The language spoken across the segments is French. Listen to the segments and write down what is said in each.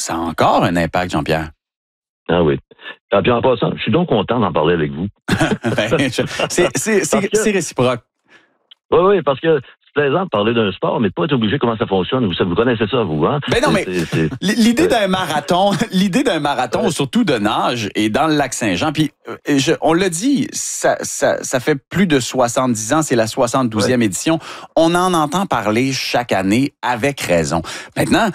ça a encore un impact, Jean-Pierre. Ah oui. Et puis en passant, je suis donc content d'en parler avec vous. C'est réciproque. Oui, parce que c'est plaisant de parler d'un sport, mais de pas être obligé comment ça fonctionne. Vous connaissez ça, vous, hein? Ben non, mais l'idée d'un marathon, surtout de nage, est dans le lac Saint-Jean. Puis, on l'a dit, ça fait plus de 70 ans, c'est la 72e édition. On en entend parler chaque année avec raison. Maintenant,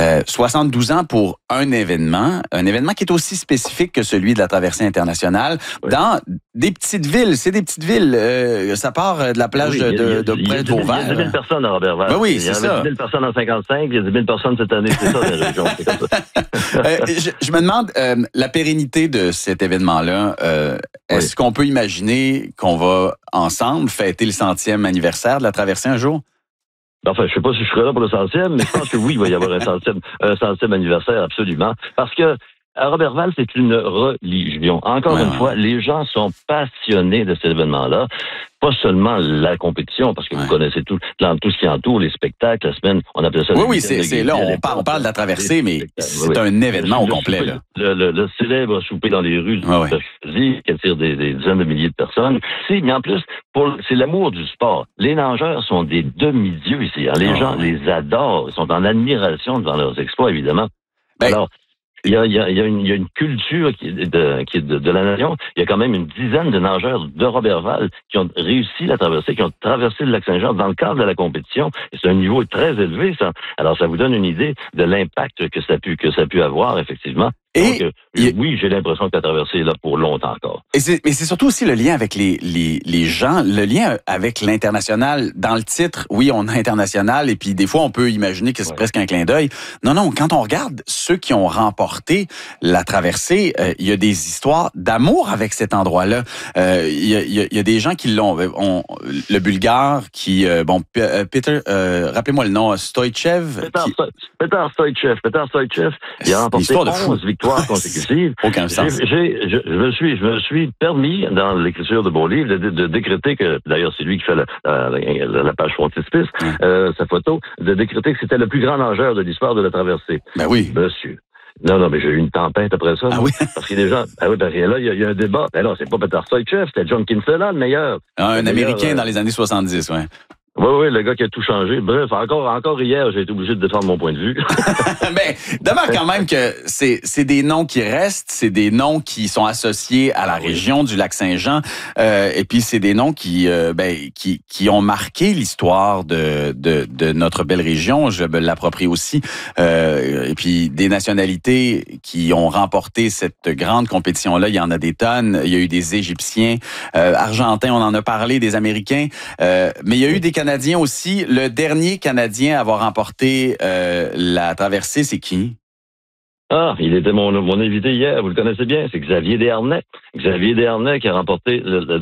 72 ans pour un événement qui est aussi spécifique que celui de la traversée internationale, dans des petites villes. C'est des petites villes. Ça part de la plage de près de Vauvert. Il y a 10 000 personnes à Roberval. Ben oui, c'est ça. Il y avait 10 000 personnes en 55, il y a 10 000 personnes cette année. C'est ça, la région. C'est comme ça. Je me demande, la pérennité de cet événement-là, est-ce qu'on peut imaginer qu'on va ensemble fêter le 100e anniversaire de la traversée un jour? Enfin, je sais pas si je serai là pour le 100e, mais je pense que oui, il va y avoir un 100e anniversaire, absolument. Parce que à Roberval, c'est une religion. Encore une fois, les gens sont passionnés de cet événement-là. Pas seulement la compétition, parce que vous connaissez tout ce qui entoure les spectacles, la semaine, on appelle ça... Oui, c'est là, on parle de la traversée, mais c'est un événement au complet. Souper, là. Le célèbre souper dans les rues qui attire des dizaines de milliers de personnes. Mais en plus, c'est l'amour du sport. Les nageurs sont des demi-dieux ici. Les gens les adorent, ils sont en admiration devant leurs exploits, évidemment. Alors, il y a une culture qui est de la nation. Il y a quand même une dizaine de nageurs de Roberval qui ont réussi la traversée, qui ont traversé le lac Saint-Jean dans le cadre de la compétition. Et c'est un niveau très élevé, ça. Alors, ça vous donne une idée de l'impact que ça a pu avoir, effectivement. Donc, oui, j'ai l'impression que la traversée est là pour longtemps encore. Mais c'est surtout aussi le lien avec les gens, le lien avec l'international. Dans le titre, oui, on a international, et puis des fois, on peut imaginer que c'est presque un clin d'œil. Non, quand on regarde ceux qui ont remporté la traversée, il y a des histoires d'amour avec cet endroit-là. Il y a des gens qui l'ont. Le Bulgare qui... Peter, rappelez-moi le nom, Stoïchev. Peter Stoïchev, il a remporté 11 victoires consécutives. Aucun sens. Je me suis permis, dans l'écriture de mon livre, de décréter que, d'ailleurs, c'est lui qui fait la page frontispice, sa photo, de décréter que c'était le plus grand nageur de l'histoire de la traversée. Ben oui. Monsieur. Non, mais j'ai eu une tempête après ça. Ah oui? Parce que les gens, parce que là, il y a un débat. Ben non, c'est pas Peter Stoïchev, c'était John Kinsella, le meilleur. Un Américain dans les années 70, ouais. Oui, le gars qui a tout changé. Bref, encore hier, j'ai été obligé de défendre mon point de vue. Mais demeure quand même que c'est des noms qui restent, c'est des noms qui sont associés à la région du lac Saint-Jean, et puis c'est des noms qui ont marqué l'histoire de notre belle région. Je me l'approprie aussi. Et puis des nationalités qui ont remporté cette grande compétition-là, il y en a des tonnes. Il y a eu des Égyptiens, Argentins, on en a parlé, des Américains, mais il y a eu des Canadiens aussi. Le dernier Canadien à avoir remporté la traversée, c'est qui? Ah, il était mon invité hier, vous le connaissez bien, c'est Xavier Desharnais. Xavier Desharnais qui a remporté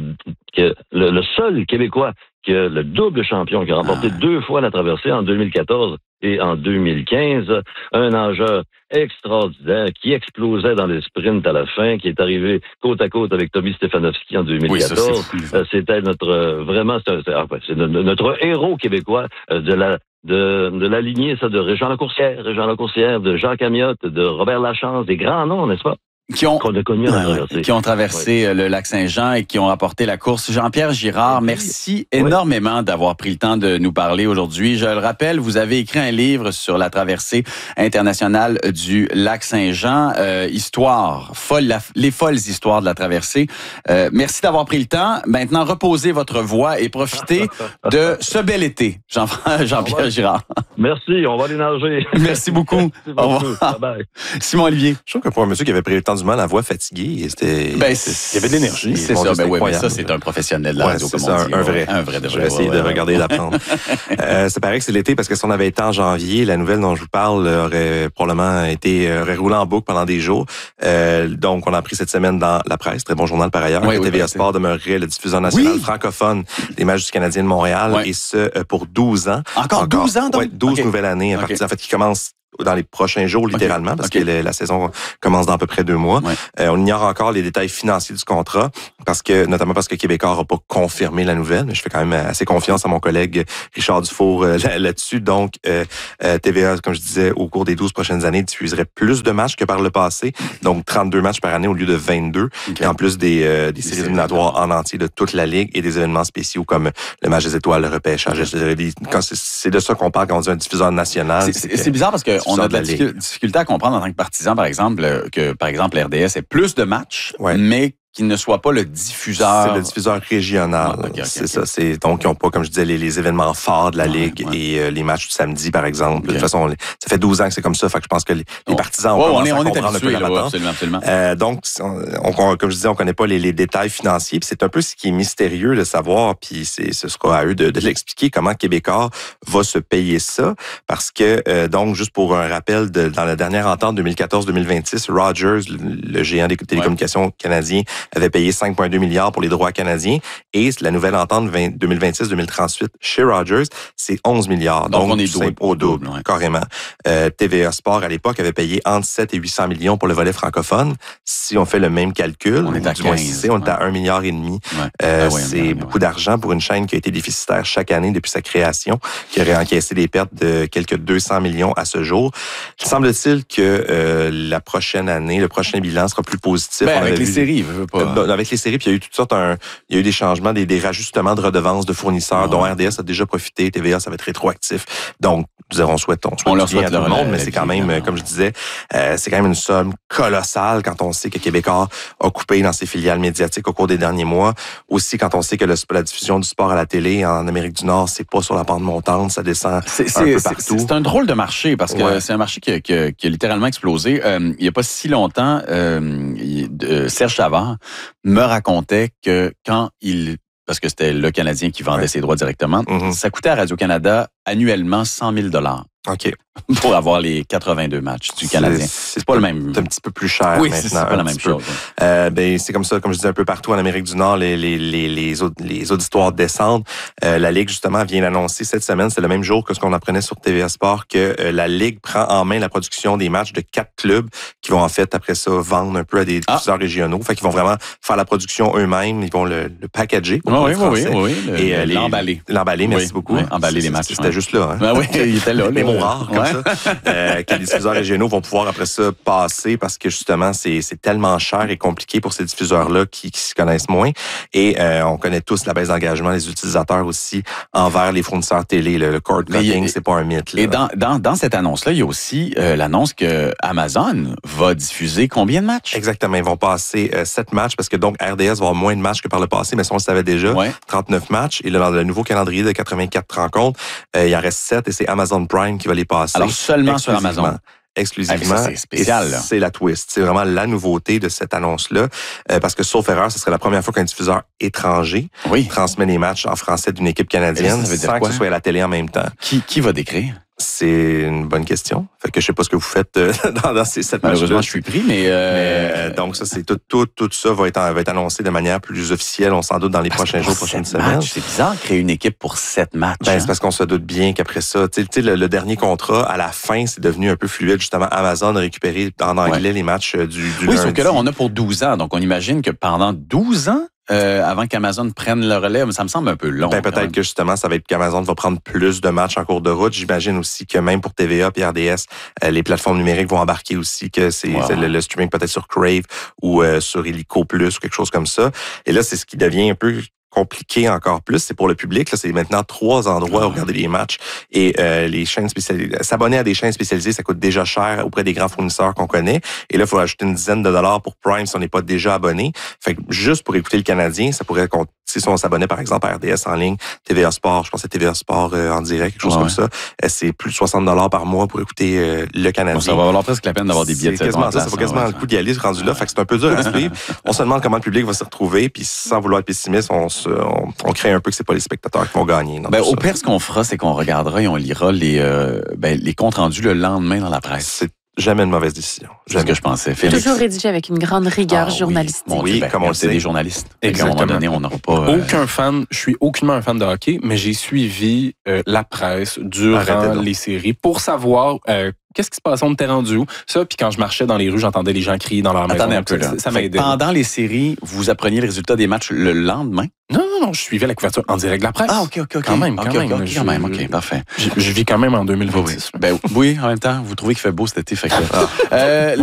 le seul Québécois, le double champion, qui a remporté 2 fois la traversée en 2014 et en 2015. Un nageur extraordinaire qui explosait dans les sprints à la fin, qui est arrivé côte à côte avec Tommy Stefanowski en 2014. Oui, c'était c'est notre héros québécois de la lignée, ça, de Régent Lacourcière, de Jacques Amiotte, de Robert Lachance, des grands noms, n'est-ce pas? Qui ont traversé le lac Saint-Jean et qui ont rapporté la course. Jean-Pierre Girard, merci énormément d'avoir pris le temps de nous parler aujourd'hui. Je le rappelle, vous avez écrit un livre sur la traversée internationale du lac Saint-Jean, les folles histoires de la traversée. Merci d'avoir pris le temps. Maintenant, reposez votre voix et profitez de ce bel été, Jean-Pierre Girard. Merci, on va aller nager. Merci beaucoup. Au revoir. Bye. Simon Olivier. Je trouve que pour un monsieur qui avait pris le temps du mal, la voix fatiguée, il y avait de l'énergie. C'est ça, mais ça, c'est un professionnel de la radio, comme on dit. Un vrai. Je vais essayer de regarder et d'apprendre. Ça paraît que c'est l'été, parce que si on avait été en janvier, la nouvelle dont je vous parle aurait probablement aurait roulé en boucle pendant des jours. Donc, on a appris cette semaine dans la presse, très bon journal par ailleurs, que TVA Sport demeurerait le diffuseur national francophone des matchs du Canadien de Montréal, et ce, pour 12 ans. Encore 12 ans, donc? Oui, 12 nouvelles années, à partir, en fait, qui commence dans les prochains jours, littéralement, parce que la saison commence dans à peu près 2 mois. Ouais. On ignore encore les détails financiers du contrat, notamment parce que Québécois n'a pas confirmé la nouvelle, mais je fais quand même assez confiance à mon collègue Richard Dufour là-dessus. Donc, TVA, comme je disais, au cours des 12 prochaines années, diffuserait plus de matchs que par le passé, donc 32 matchs par année au lieu de 22, et en plus des séries éliminatoires en entier de toute la Ligue et des événements spéciaux comme le match des étoiles, le repêchage. C'est de ça qu'on parle quand on dit un diffuseur national. C'est bizarre parce qu'on a de la difficulté à comprendre en tant que partisan, par exemple, que par exemple RDS ait plus de matchs, mais qu'il ne soit pas le diffuseur. C'est le diffuseur régional. C'est ça. Donc, ils n'ont pas, comme je disais, les événements forts de la Ligue et les matchs du samedi, par exemple. De toute façon, ça fait 12 ans que c'est comme ça. Fait que je pense que les partisans ont commencé à comprendre un peu la patente. Absolument. Donc, comme je disais, on connaît pas les détails financiers. Puis c'est un peu ce qui est mystérieux de savoir. Puis ce sera à eux de l'expliquer comment Québécois va se payer ça. Parce que, donc, juste pour un rappel, dans la dernière entente 2014-2026, Rogers, le géant des télécommunications canadien, avait payé 5,2 milliards pour les droits canadiens. Et la nouvelle entente 2026-2038 chez Rogers, c'est 11 milliards. Donc on est au double, carrément. TVA Sport, à l'époque, avait payé entre 7 et 800 millions pour le volet francophone. Si on fait le même calcul, on est à 15, on est à 1,5 milliard. C'est beaucoup d'argent pour une chaîne qui a été déficitaire chaque année depuis sa création, qui aurait encaissé des pertes de quelques 200 millions à ce jour. Semble-t-il que la prochaine année, le prochain bilan sera plus positif. Avec les séries, avec les séries, puis il y a eu toutes sortes, il y a eu des changements, des rajustements de redevances de fournisseurs dont RDS a déjà profité, TVA, ça va être rétroactif. Donc, on souhaite leur bien à tout le monde, mais c'est quand même, comme je disais, c'est quand même une somme colossale quand on sait que Québécois a coupé dans ses filiales médiatiques au cours des derniers mois. Aussi, quand on sait que la diffusion du sport à la télé en Amérique du Nord, c'est pas sur la pente montante, ça descend un peu partout. C'est un drôle de marché parce que c'est un marché qui a littéralement explosé. Il n'y a pas si longtemps, Serge Savard me racontait que parce que c'était le Canadien qui vendait ses droits directement, ça coûtait à Radio-Canada annuellement 100 000 $. OK. Pour avoir les 82 matchs du Canadien. C'est pas le même. C'est un petit peu plus cher oui, maintenant. C'est pas la même chose. C'est comme ça, comme je disais, un peu partout en Amérique du Nord, les auditoires descendent. La Ligue, justement, vient d'annoncer cette semaine, c'est le même jour que ce qu'on apprenait sur TVA Sport, que la Ligue prend en main la production des matchs de 4 clubs qui vont en fait, après ça, vendre un peu à des diffuseurs régionaux. Fait qu'ils vont vraiment faire la production eux-mêmes. Ils vont le packager. Oui. L'emballer. L'emballer, merci beaucoup. Emballer les matchs. C'était juste là. Oui, il était là. Les mots rares, comme ça. Que les diffuseurs régionaux vont pouvoir après ça passer parce que justement, c'est tellement cher et compliqué pour ces diffuseurs-là qui se connaissent moins. Et on connaît tous la baisse d'engagement des utilisateurs aussi envers les fournisseurs télé. Le cord cutting, c'est pas un mythe. Là. Et dans cette annonce-là, il y a aussi l'annonce que Amazon va diffuser combien de matchs? Exactement. Ils vont passer 7 matchs parce que donc RDS va avoir moins de matchs que par le passé, mais ça, on le savait déjà. 39 matchs. Et là, dans le nouveau calendrier de 84 rencontres, il en reste 7 et c'est Amazon Prime qui va les passer. Alors, seulement sur Amazon. Exclusivement. C'est spécial, là. C'est la twist. C'est vraiment la nouveauté de cette annonce-là. Parce que, sauf erreur, ce serait la première fois qu'un diffuseur étranger transmet les matchs en français d'une équipe canadienne sans que ce soit à la télé en même temps. Qui va décrire? C'est une bonne question. Fait que je sais pas ce que vous faites dans ces 7 matchs-là. Malheureusement, je suis pris, mais donc ça, c'est tout ça va être annoncé de manière plus officielle, on s'en doute dans les prochains jours, prochaines semaines. C'est bizarre de créer une équipe pour 7 matchs. C'est parce qu'on se doute bien qu'après ça, tu sais, le dernier contrat, à la fin, c'est devenu un peu fluide. Justement, Amazon a récupéré en anglais les matchs du lundi. Sauf que là, on a pour 12 ans. Donc, on imagine que pendant 12 ans, avant qu'Amazon prenne le relais, ça me semble un peu long. Peut-être que justement, ça va être qu'Amazon va prendre plus de matchs en cours de route. J'imagine aussi que même pour TVA et RDS, les plateformes numériques vont embarquer aussi, que c'est le streaming peut-être sur Crave ou sur Illico Plus ou quelque chose comme ça. Et là, c'est ce qui devient un peu compliqué encore plus, c'est pour le public. Là, c'est maintenant 3 endroits où regarder les matchs et les chaînes spécialisées. S'abonner à des chaînes spécialisées, ça coûte déjà cher auprès des grands fournisseurs qu'on connaît. Et là, il faut ajouter une dizaine de dollars pour Prime si on n'est pas déjà abonné. Fait que juste pour écouter le Canadien, ça pourrait compter. Si on s'abonnait par exemple à RDS en ligne, TVA Sport, je pense à TVA Sport en direct, quelque chose comme ça, c'est plus de 60 $ par mois pour écouter le Canadien. Ça va valoir presque la peine d'avoir des billets de quasiment ça vaut quasiment le coup d'y aller rendu là. Fait que c'est un peu dur à suivre. On se demande comment le public va s'y retrouver, puis sans vouloir être pessimiste, on crée un peu que c'est pas les spectateurs qui vont gagner. Au pire, ce qu'on fera, c'est qu'on regardera et on lira les comptes rendus le lendemain dans la presse. C'est jamais une mauvaise décision. C'est ce que je pensais. Félix. Toujours rédigé avec une grande rigueur journalistique. Comme on le sait, des journalistes. Exactement. Et à un moment donné, on n'aura pas... Je suis aucunement un fan de hockey, mais j'ai suivi la presse durant les séries pour savoir qu'est-ce qui se passe? On était rendu où? Ça, puis quand je marchais dans les rues, j'entendais les gens crier dans leur maison. Attendez un peu, là. Ça m'aidait. Pendant les séries, vous appreniez le résultat des matchs le lendemain? Non, je suivais la couverture en direct de la presse. Ah, OK. Quand même. OK, parfait. Je vis quand même en 2026. Oui, en même temps, vous trouvez qu'il fait beau cet été, fait que...